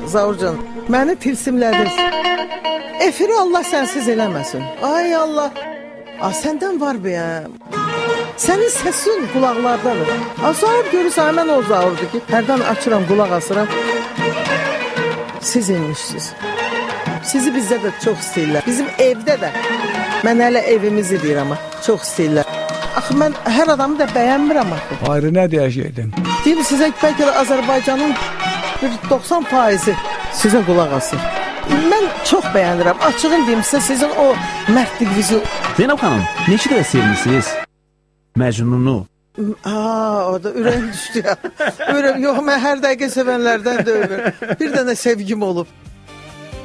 Zaurcan, məni tilsimlədiniz. Efiri Allah sənsiz eləməsin. Ay Allah. Səndən var bəyəm. Sənin səsin qulaqlardadır. Zaur görürsən, həmən o Zaurdur ki, hərdən açıram, qulaq asıram. Siz inmişsiniz. Sizi bizdə də çox istəyirlər. Bizim evdə də. Mən hələ evimizi deyirəm, çox istəyirlər. Axı, mən hər adamı da bəyənmirəm axı. Ayrı nə deyəcəkdin? Deyim sizə, bəlkə də Azərbaycanın bir 90% sizə qulaq asır. Mən çox bəyənirəm. Açığın deyim sizə, sizin o mərdliğinizi. Zeynəb xanım, neçə qədər sevmişsiniz Məcnunu? Orada ürəyim düşdü ya. Yox, mən hər dəqiqə sevənlərdən deyiləm. Bir dənə sevgim olub.